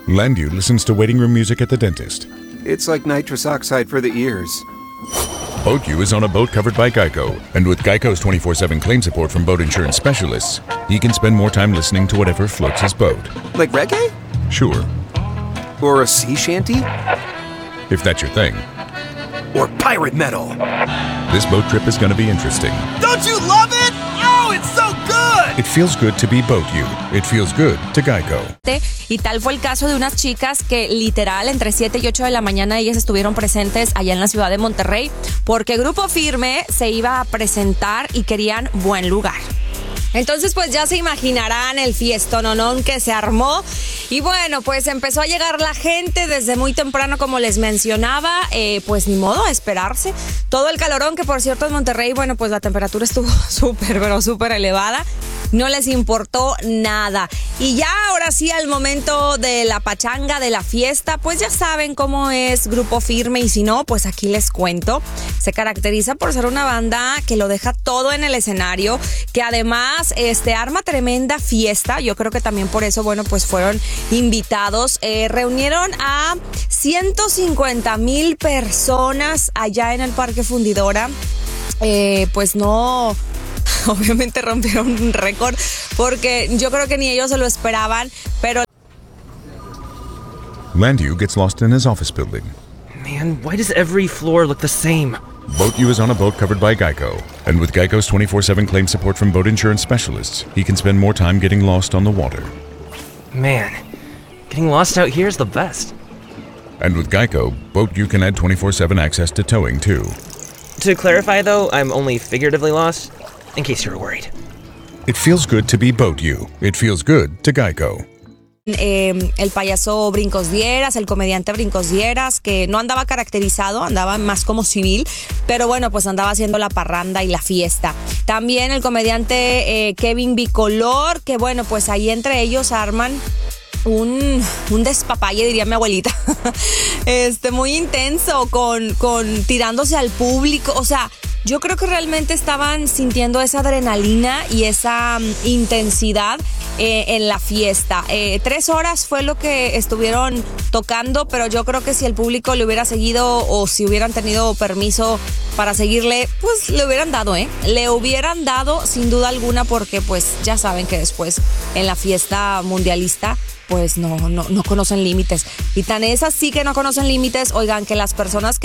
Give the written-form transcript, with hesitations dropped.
Landu listens to waiting room music at the dentist. It's like nitrous oxide for the ears. Boat U is on a boat covered by Geico, and with Geico's 24/7 claim support from boat insurance specialists, he can spend more time listening to whatever floats his boat. Like reggae? Sure, Or a sea shanty? if that's your thing. Or pirate metal? This boat trip is going to be interesting. Don't you love it? Oh, it's so good! It feels good to be Boat U. It feels good to Geico. Y tal fue el caso de unas chicas que literal entre 7 y 8 de la mañana ellas estuvieron presentes allá en la ciudad de Monterrey porque Grupo Firme se iba a presentar y querían buen lugar. Entonces pues ya se imaginarán el fiestononón que se armó y bueno pues empezó a llegar la gente desde muy temprano como les mencionaba, pues ni modo a esperarse todo el calorón que por cierto en Monterrey bueno pues la temperatura estuvo súper pero súper elevada. No les importó nada. Y ya ahora sí al momento de la pachanga, de la fiesta, pues ya saben cómo es Grupo Firme y si no, pues aquí les cuento. Se caracteriza por ser una banda que lo deja todo en el escenario, que además arma tremenda fiesta. Yo creo que también por eso, bueno, pues fueron invitados. Reunieron a 150,000 personas allá en el Parque Fundidora. Pues no... Obviamente rompieron un récord porque yo creo que ni ellos se lo esperaban, pero... Landu gets lost in his office building. Man, why does every floor look the same? Boat U is on a boat covered by Geico, and with Geico's 24/7 claim support from boat insurance specialists, he can spend more time getting lost on the water. Man, getting lost out here is the best. And with Geico, Boat U can add 24/7 access to towing too. To clarify though, I'm only figuratively lost, in case you were worried. It feels good to be Boat U. It feels good to Geico. El payaso Brincos Dieras, el comediante Brincos Dieras, que no andaba caracterizado, andaba más como civil, pero bueno, pues andaba haciendo la parranda y la fiesta. También el comediante Kevin Bicolor, que bueno, pues ahí entre ellos arman un despapalle, diría mi abuelita, muy intenso, con tirándose al público, o sea, yo creo que realmente estaban sintiendo esa adrenalina y esa intensidad en la fiesta. 3 horas fue lo que estuvieron tocando, pero yo creo que si el público le hubiera seguido o si hubieran tenido permiso para seguirle, pues le hubieran dado, Le hubieran dado sin duda alguna porque pues ya saben que después en la fiesta mundialista pues no conocen límites. Y tan es así que no conocen límites, oigan, que las personas que